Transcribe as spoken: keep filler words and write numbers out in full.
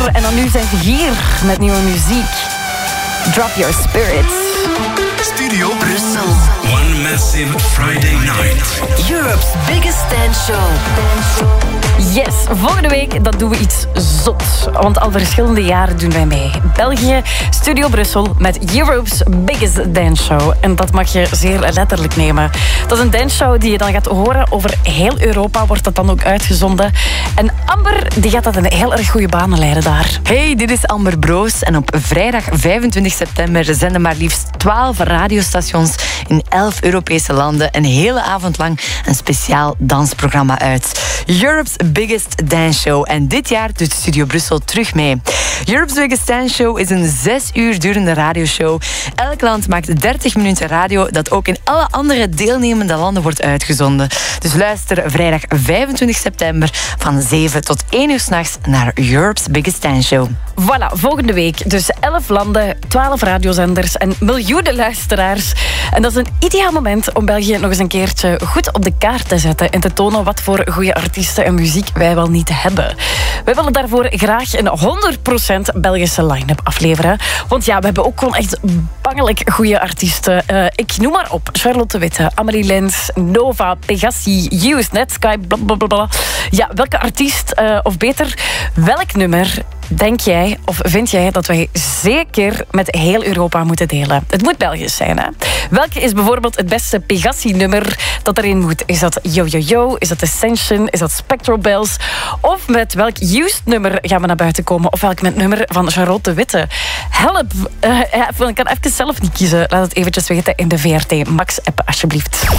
uur. En dan nu zijn ze hier met nieuwe muziek. Drop Your Spirits. Studio Brussel. One massive Friday night. Europe's biggest dance show. Yes, volgende week dat doen we iets zot. Want al verschillende jaren doen wij mee. België, Studio Brussel met Europe's biggest dance show. En dat mag je zeer letterlijk nemen. Dat is een dance show die je dan gaat horen over heel Europa. Wordt dat dan ook uitgezonden. En Amber die gaat dat in heel erg goede banen leiden daar. Hey, dit is Amber Broos. En op vrijdag vijfentwintig september zenden maar liefst twaalf radiostations in elf Europese landen een hele avond lang een speciaal dansprogramma uit. Europe's Biggest Dance Show. En dit jaar doet Studio Brussel terug mee. Europe's Biggest Dance Show is een zes uur durende radioshow. Elk land maakt dertig minuten radio dat ook in alle andere deelnemende landen wordt uitgezonden. Dus luister vrijdag vijfentwintig september van zeven tot één uur 's nachts naar Europe's Biggest Dance Show. Voilà, volgende week dus elf landen, twaalf radiozenders en miljoenen luisteraars. En dat is een ideaal moment om België nog eens een keertje goed op de kaart te zetten en te tonen wat voor goede artiesten en muziek wij wel niet hebben. Wij willen daarvoor graag een honderd procent Belgische line-up afleveren. Want ja, we hebben ook gewoon echt bangelijk goede artiesten. Uh, ik noem maar op. Charlotte Witte, Amelie Lens, Nova, Pegasi, Youth, Netsky, blablabla. Ja, welke artiest, uh, of beter, welk nummer denk jij of vind jij dat wij zeker met heel Europa moeten delen? Het moet Belgisch zijn, hè? Welke is bijvoorbeeld het beste Pegasi-nummer dat erin moet? Is dat Yo Yo Yo? Is dat Ascension? Is dat Spectral Bells? Of met welk Used-nummer gaan we naar buiten komen? Of welk met nummer van Charlotte Witte? Help! Uh, ik kan even zelf niet kiezen. Laat het eventjes weten in de V R T Max-app, alsjeblieft.